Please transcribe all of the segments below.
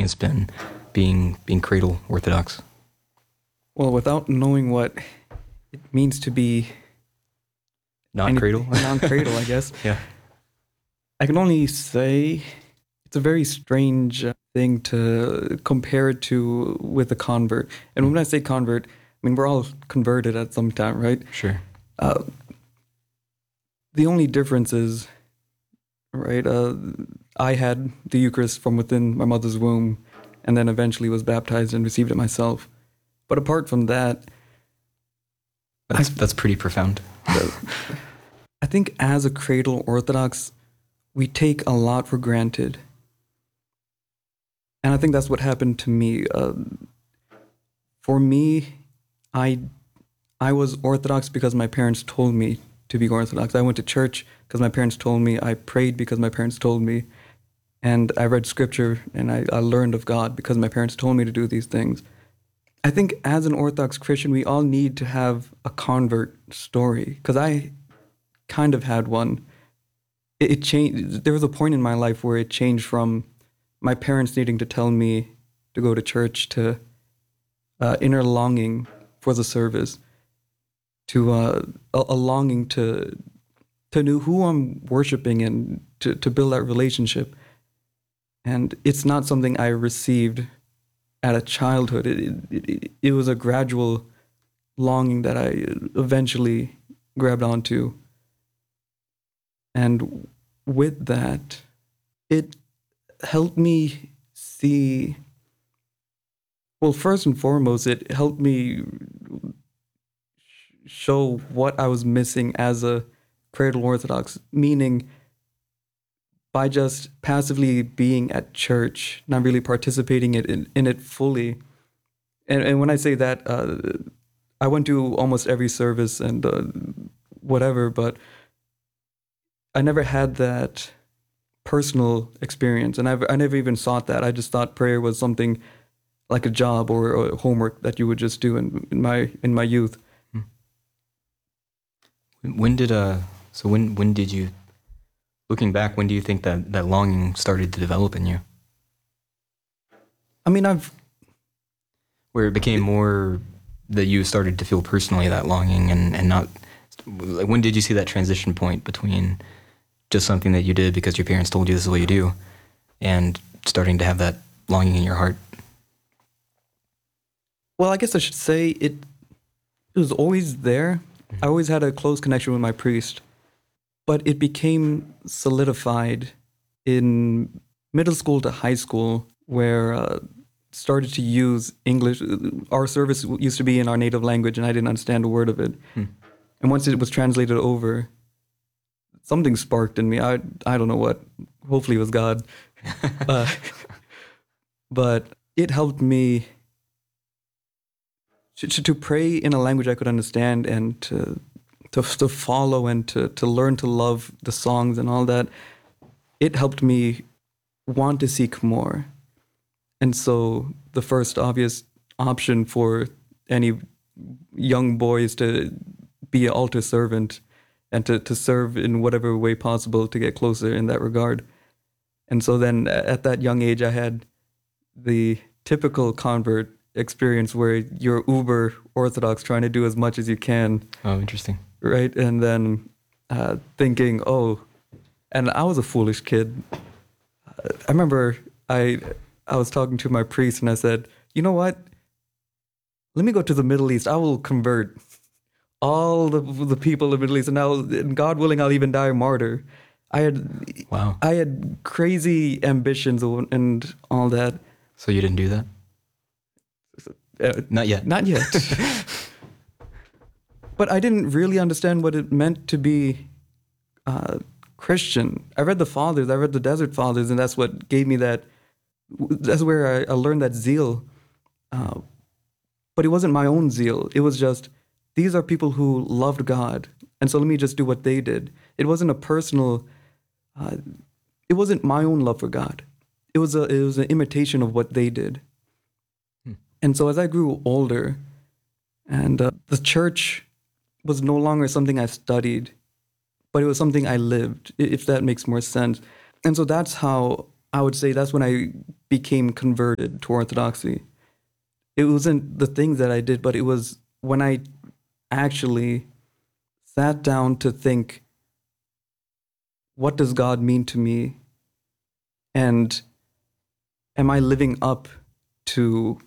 has been being cradle Orthodox? Well, without knowing what it means to be Non-cradle? Non-cradle, I guess. Yeah. I can only say it's a very strange thing to compare it to with a convert. And when I say convert, I mean, we're all converted at some time, right? Sure. The only difference is, right, I had the Eucharist from within my mother's womb and then eventually was baptized and received it myself. But apart from that, That's pretty profound. I think as a cradle Orthodox, we take a lot for granted. And I think that's what happened to me. For me, I was Orthodox because my parents told me to be Orthodox. I went to church because my parents told me. I prayed because my parents told me. And I read scripture and I learned of God because my parents told me to do these things. I think as an Orthodox Christian, we all need to have a convert story, because I kind of had one. It changed. There was a point in my life where it changed from my parents needing to tell me to go to church to inner longing for the service, to a longing to know who I'm worshiping and to build that relationship. And it's not something I received at a childhood. It was a gradual longing that I eventually grabbed onto. And with that, it helped me see, well, first and foremost, it helped me show what I was missing as a cradle Orthodox, meaning by just passively being at church, not really participating in it fully. And when I say that, I went to almost every service and whatever, but I never had that personal experience, and I never even sought that. I just thought prayer was something like a job or a homework that you would just do in my youth. When did you, looking back, when do you think that longing started to develop in you? I mean, where it became more that you started to feel personally that longing and not, like, when did you see that transition point between just something that you did because your parents told you this is what you do and starting to have that longing in your heart? Well, I guess I should say it was always there. I always had a close connection with my priest, but it became solidified in middle school to high school, where started to use English. Our service used to be in our native language, and I didn't understand a word of it. And once it was translated over, something sparked in me. I don't know what. Hopefully it was God. But it helped me to pray in a language I could understand, and to follow and to learn to love the songs and all that. It helped me want to seek more. And so the first obvious option for any young boy is to be an altar servant and to serve in whatever way possible to get closer in that regard. And so then at that young age, I had the typical convert experience where you're uber Orthodox, trying to do as much as you can. Oh, interesting. Right? And then thinking, and I was a foolish kid. I remember I was talking to my priest and I said, you know what? Let me go to the Middle East. I will convert all the people of the Middle East, and God willing, I'll even die a martyr. I had crazy ambitions and all that. So you didn't do that? Not yet. Not yet. But I didn't really understand what it meant to be Christian. I read the Fathers, I read the Desert Fathers, and that's what gave me that. That's where I learned that zeal. But it wasn't my own zeal. It was just, these are people who loved God, and so let me just do what they did. It wasn't a personal. It wasn't my own love for God. It was an imitation of what they did. And so as I grew older, and the church was no longer something I studied, but it was something I lived, if that makes more sense. And so that's how I would say that's when I became converted to Orthodoxy. It wasn't the things that I did, but it was when I actually sat down to think, what does God mean to me? And am I living up to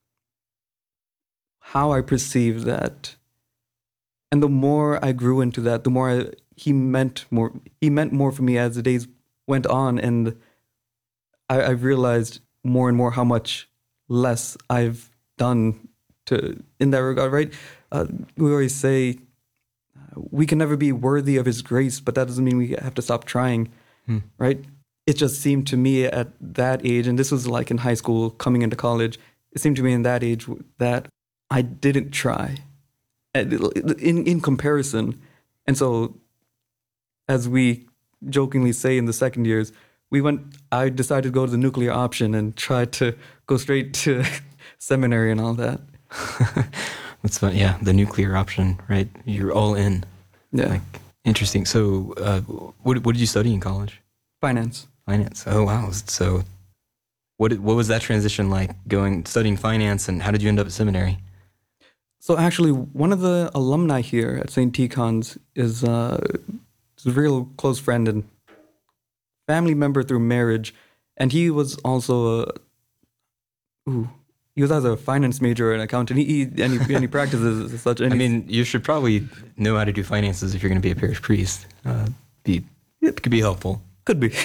how I perceive that? And the more I grew into that, the more he meant more. He meant more for me as the days went on, and I realized more and more how much less I've done to in that regard. Right? We always say we can never be worthy of His grace, but that doesn't mean we have to stop trying. Right? It just seemed to me at that age, and this was like in high school, coming into college. It seemed to me in that age that I didn't try in comparison. And so, as we jokingly say in the second years, I decided to go to the nuclear option and try to go straight to seminary and all that. That's fun. Yeah, the nuclear option, right? You're all in. Yeah. Like, interesting. So, what did you study in college? Finance. Finance. Oh, wow. So, what was that transition like, studying finance, and how did you end up at seminary? So actually, one of the alumni here at St. Tikhon's is a real close friend and family member through marriage, and he was also he was either a finance major or an accountant. He practices as such. And I mean, you should probably know how to do finances if you're going to be a parish priest. It could be helpful. Could be.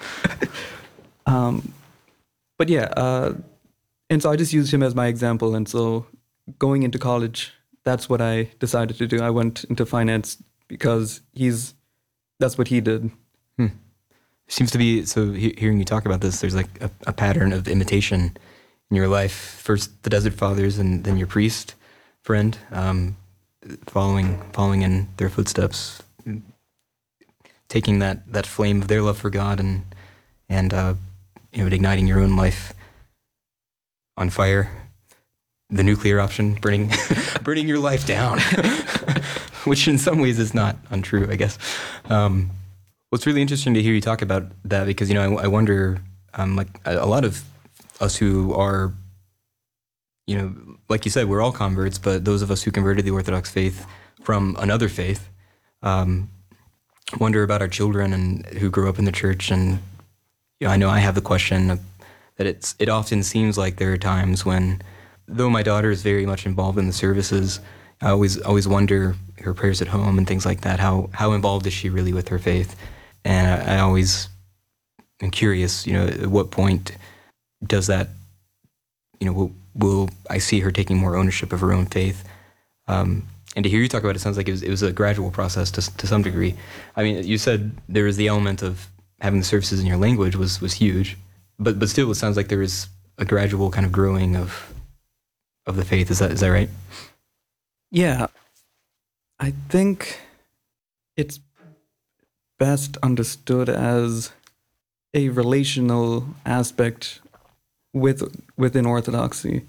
But yeah, and so I just used him as my example, and so going into college, that's what I decided to do. I went into finance because that's what he did. Seems to be, so hearing you talk about this, there's like a pattern of imitation in your life. First the Desert Fathers, and then your priest friend, following in their footsteps, taking that flame of their love for God and igniting your own life on fire. The nuclear option, burning your life down, which in some ways is not untrue, I guess. Well, it's really interesting to hear you talk about that because, I wonder, like a lot of us who are, like you said, we're all converts, but those of us who converted the Orthodox faith from another faith, wonder about our children and who grew up in the church. And I know I have the question that it often seems like there are times when, though my daughter is very much involved in the services, I always wonder her prayers at home and things like that. How involved is she really with her faith? And I always am curious, at what point does that, will I see her taking more ownership of her own faith? And to hear you talk about it, sounds like it was a gradual process to some degree. I mean, you said there was the element of having the services in your language was huge, but still, it sounds like there is a gradual kind of growing of the faith. Is that right? Yeah. I think it's best understood as a relational aspect within Orthodoxy.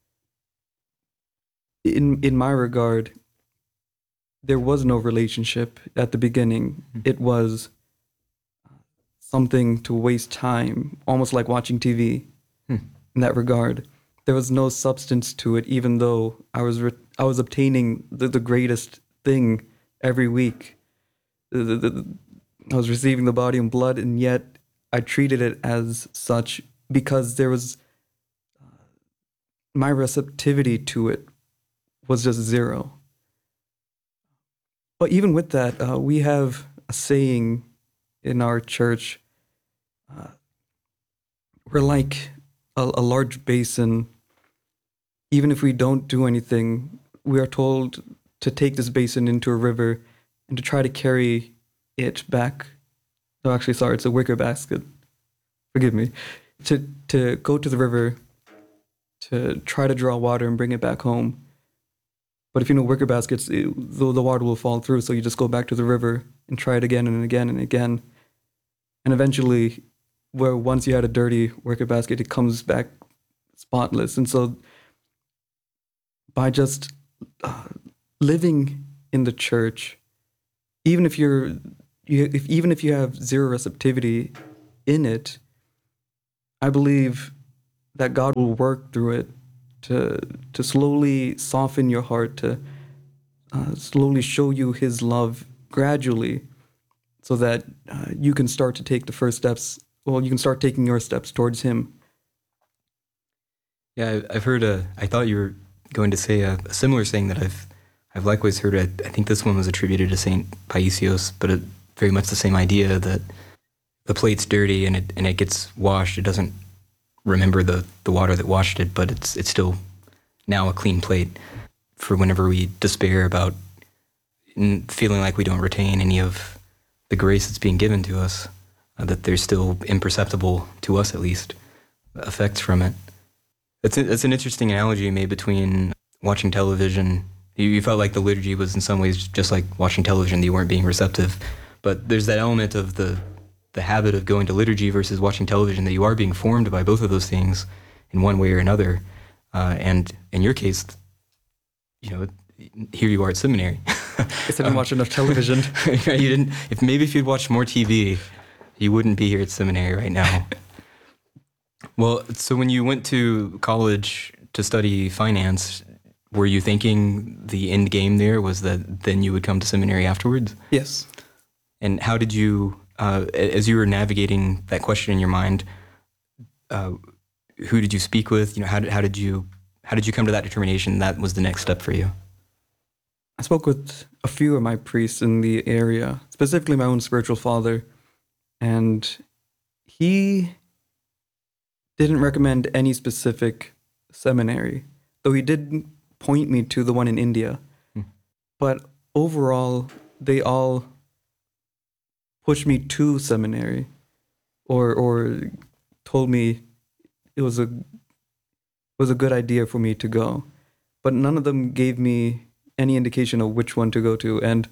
In my regard, there was no relationship at the beginning. It was something to waste time, almost like watching TV in that regard. There was no substance to it, even though I was obtaining the greatest thing every week. I was receiving the body and blood, and yet I treated it as such because there was my receptivity to it was just zero. But even with that, we have a saying in our church. We're like a large basin. Even if we don't do anything, we are told to take this basin into a river and to try to carry it back. No, actually, sorry, it's a wicker basket. Forgive me. To go to the river to try to draw water and bring it back home. But if you know wicker baskets, the water will fall through, so you just go back to the river and try it again and again and again. And eventually, once you had a dirty wicker basket, it comes back spotless. And so by just living in the church, even if you have zero receptivity in it, I believe that God will work through it to slowly soften your heart, to slowly show you His love gradually, so that you can start to take the first steps. Well, you can start taking your steps towards Him. Yeah, I've heard I thought you were going to say a similar saying that I've likewise heard. I think this one was attributed to Saint Paisios, but very much the same idea that the plate's dirty and it gets washed. It doesn't remember the water that washed it, but it's still now a clean plate. For whenever we despair about feeling like we don't retain any of the grace that's being given to us, that there's still imperceptible, to us at least, effects from it. It's an interesting analogy you made between watching television. You felt like the liturgy was in some ways just like watching television, that you weren't being receptive. But there's that element of the habit of going to liturgy versus watching television, that you are being formed by both of those things in one way or another. And in your case, here you are at seminary. Guess I didn't watch enough television. You didn't. If you'd watched more TV, you wouldn't be here at seminary right now. Well, so when you went to college to study finance, were you thinking the end game there was that then you would come to seminary afterwards? Yes. And how did you, as you were navigating that question in your mind, who did you speak with? How did you come to that determination that was the next step for you? I spoke with a few of my priests in the area, specifically my own spiritual father, and he didn't recommend any specific seminary, though he did point me to the one in India. But overall, they all pushed me to seminary, or told me it was a good idea for me to go. But none of them gave me any indication of which one to go to. And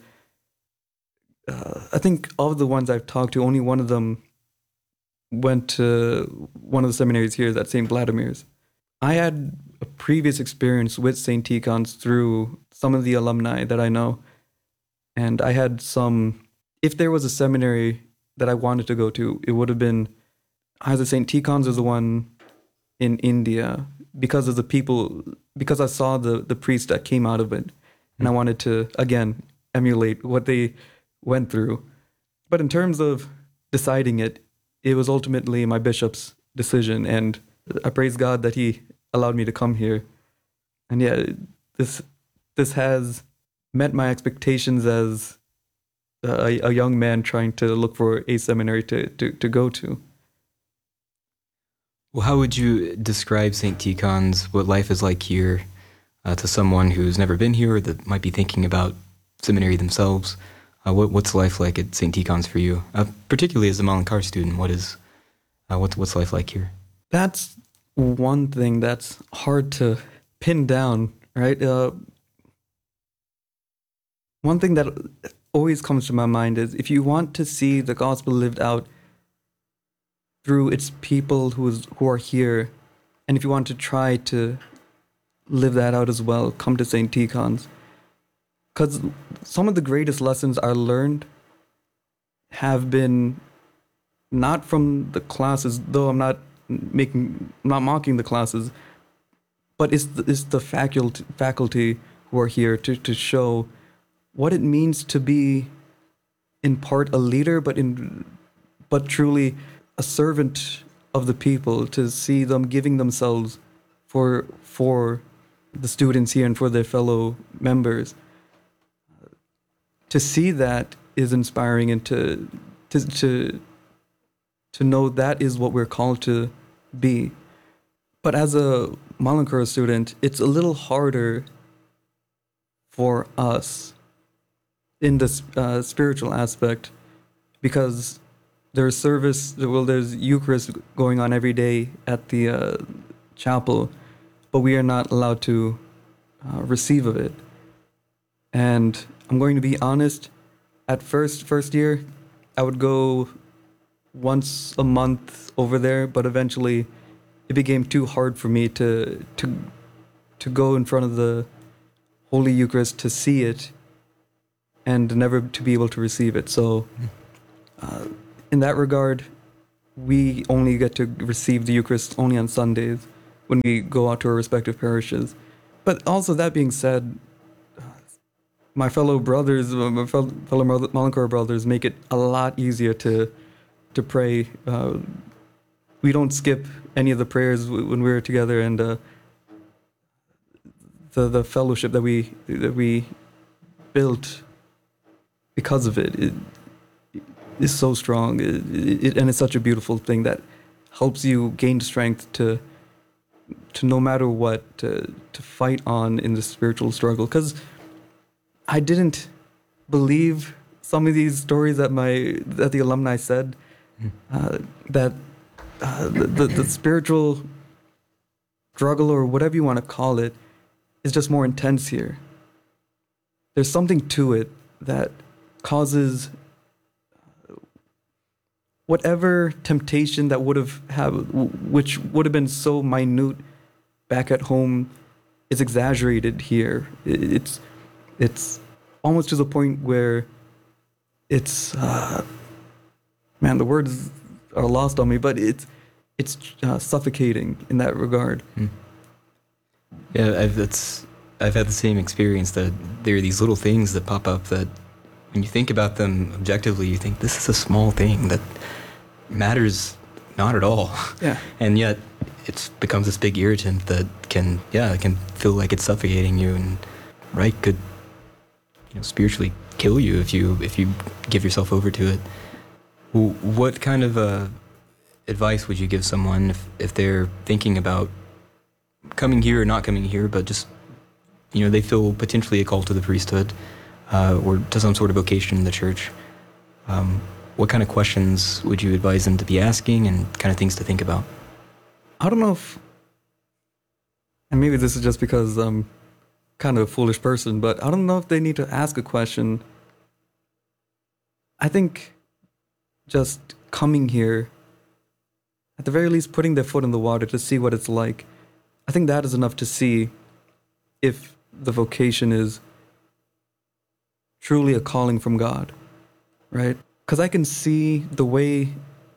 I think of the ones I've talked to, only one of them went to one of the seminaries here at St. Vladimir's. I had a previous experience with St. Tikhon's through some of the alumni that I know. And I had if there was a seminary that I wanted to go to, it would have been either St. Tikhon's or the one in India, because of the people, because I saw the priests that came out of it. And I wanted to, again, emulate what they went through. But in terms of deciding it, it was ultimately my bishop's decision, and I praise God that he allowed me to come here. And yeah, this has met my expectations as a young man trying to look for a seminary to go to. Well, how would you describe St. Tikhon's, what life is like here, to someone who's never been here or that might be thinking about seminary themselves? What's life like at St. Tikhon's for you? Particularly as a Malankar student, what's life like here? That's one thing that's hard to pin down, right? One thing that always comes to my mind is, if you want to see the gospel lived out through its people who are here, and if you want to try to live that out as well, come to St. Tikhon's. Because some of the greatest lessons I learned have been not from the classes, though I'm not mocking the classes, but it's the faculty who are here to show what it means to be in part a leader, but truly a servant of the people, to see them giving themselves for the students here and for their fellow members. To see that is inspiring, and to know that is what we're called to be. But as a Malankara student, it's a little harder for us in this spiritual aspect, because there's Eucharist going on every day at the chapel, but we are not allowed to receive of it. And I'm going to be honest, at first year, I would go once a month over there, but eventually it became too hard for me to go in front of the Holy Eucharist to see it and never to be able to receive it. So in that regard, we only get to receive the Eucharist only on Sundays when we go out to our respective parishes. But also, that being said, my fellow brothers, my fellow Malankara brothers, make it a lot easier to pray. We don't skip any of the prayers when we're together, and the fellowship that we built because of it is so strong. And it's such a beautiful thing that helps you gain strength to no matter what to fight on in the spiritual struggle. Because I didn't believe some of these stories that the alumni said, that the spiritual struggle, or whatever you want to call it, is just more intense here. There's something to it that causes whatever temptation that which would have been so minute back at home, is exaggerated here. It's almost to the point where it's man, the words are lost on me, but it's suffocating in that regard. Yeah, I've had the same experience, that there are these little things that pop up that when you think about them objectively, you think this is a small thing that matters not at all. Yeah. And yet it becomes this big irritant that can feel like it's suffocating you, and could spiritually kill you if you give yourself over to it. What kind of advice would you give someone if they're thinking about coming here or not coming here, but just they feel potentially a call to the priesthood or to some sort of vocation in the church? What kind of questions would you advise them to be asking, and kind of things to think about? I don't know if, and maybe this is just because I'm kind of a foolish person, but I don't know if they need to ask a question. I think just coming here, at the very least putting their foot in the water to see what it's like, I think that is enough to see if the vocation is truly a calling from God, right? Because I can see the way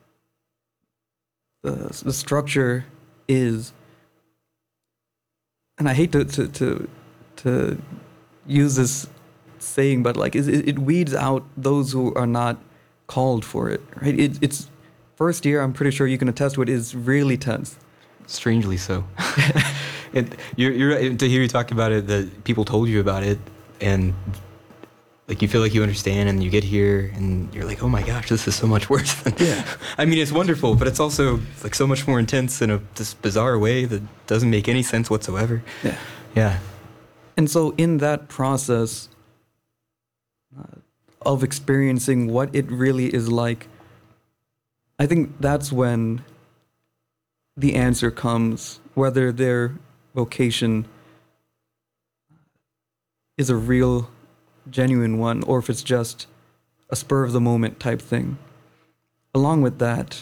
the structure is, and I hate to use this saying, but it weeds out those who are not called for it, right? It's first year, I'm pretty sure you can attest to it, is really tense. Strangely so. You're right to hear you talk about it, that people told you about it, and you feel like you understand, and you get here and you're like, oh my gosh, this is so much worse than. Yeah. I mean, it's wonderful, but it's also so much more intense in this bizarre way that doesn't make any sense whatsoever. Yeah. Yeah. And so in that process of experiencing what it really is like, I think that's when the answer comes, whether their vocation is a real, genuine one, or if it's just a spur of the moment type thing. Along with that,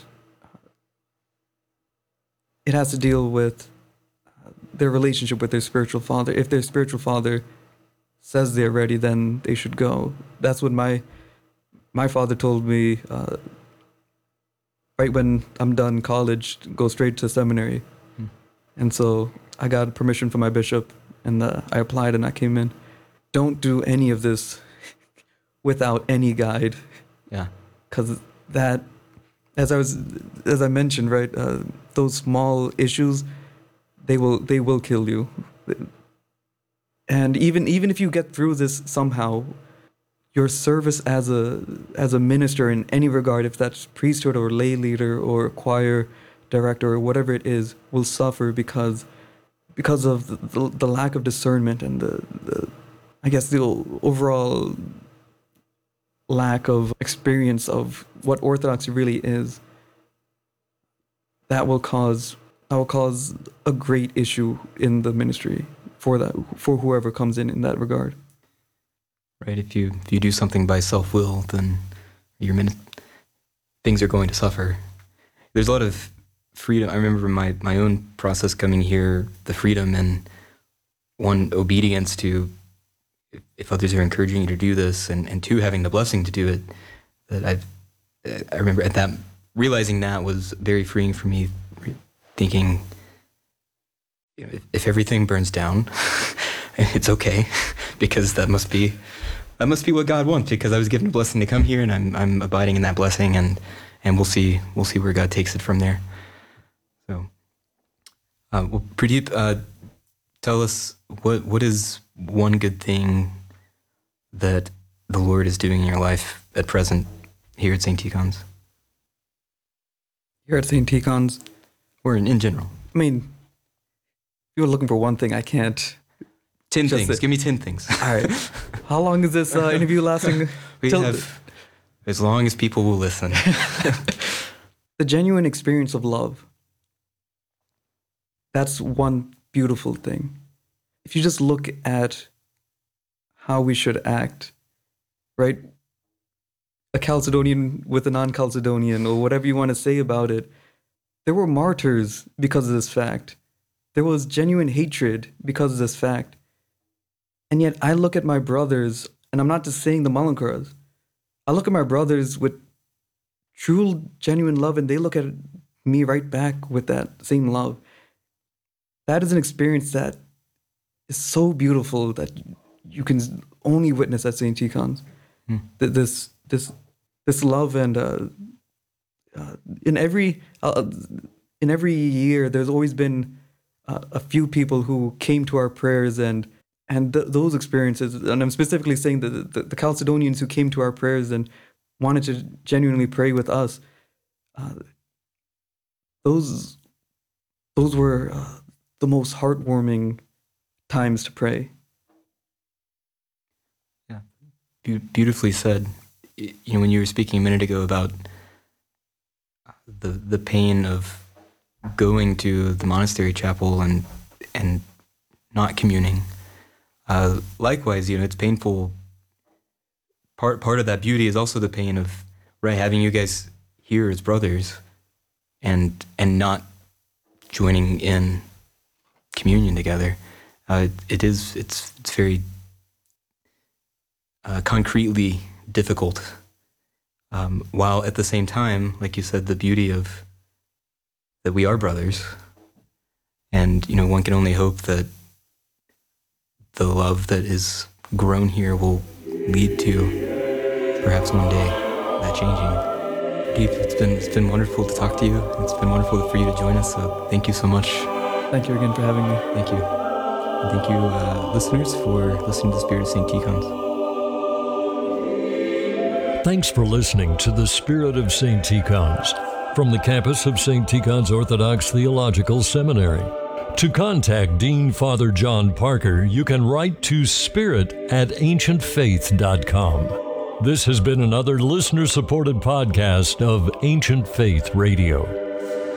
it has to deal with their relationship with their spiritual father. If their spiritual father says they're ready, then they should go. That's what my father told me right when I'm done college, go straight to seminary. And so I got permission from my bishop, and I applied and I came in. Don't do any of this without any guide. Yeah. Because that, as I mentioned, right, those small issues, they will kill you. And even if you get through this somehow, your service as a minister in any regard, if that's priesthood or lay leader or choir director or whatever it is, will suffer because of the lack of discernment and the I guess the overall lack of experience of what Orthodoxy really is. That will cause a great issue in the ministry for whoever comes in that regard. Right. If you do something by self-will, then things are going to suffer. There's a lot of freedom. I remember my own process coming here, the freedom and one, obedience to, if others are encouraging you to do this, and two, having the blessing to do it. That I remember at that realizing that was very freeing for me, thinking, if everything burns down, it's okay, because that must be what God wants, because I was given a blessing to come here, and I'm abiding in that blessing, and we'll see where God takes it from there. So, well, Pradeep, tell us what is one good thing that the Lord is doing in your life at present here at St. Tikhon's? Here at St. Tikhon's, Or in general? I mean, if you're looking for one thing, I can't. 10 Just things. Give me 10 things. All right. How long is this interview lasting? We have as long as people will listen. The genuine experience of love. That's one beautiful thing. If you just look at how we should act, right? A Chalcedonian with a non-Chalcedonian, or whatever you want to say about it, there were martyrs because of this fact. There was genuine hatred because of this fact. And yet I look at my brothers, and I'm not just saying the Malankaras, I look at my brothers with true, genuine love, and they look at me right back with that same love. That is an experience that is so beautiful that you can only witness at St. Tikhon's. This love, and in every year, there's always been a few people who came to our prayers, and those experiences, and I'm specifically saying the Chalcedonians who came to our prayers and wanted to genuinely pray with us. Those were the most heartwarming times to pray. Yeah, beautifully said. When you were speaking a minute ago about the pain of going to the monastery chapel and not communing, likewise, it's painful. Part of that beauty is also the pain of having you guys here as brothers and not joining in communion together. It's very concretely difficult, while at the same time, like you said, the beauty of that we are brothers, and one can only hope that the love that is grown here will lead to perhaps one day that changing. Deep, it's been wonderful to talk to you. It's been wonderful for you to join us. So thank you so much. Thank you again for having me. Thank you. And thank you, listeners, for listening to the Spirit of St. Tikhon's. Thanks for listening to the Spirit of St. Tikhon's from the campus of St. Tikhon's Orthodox Theological Seminary. To contact Dean Father John Parker, you can write to spirit@ancientfaith.com. This has been another listener-supported podcast of Ancient Faith Radio.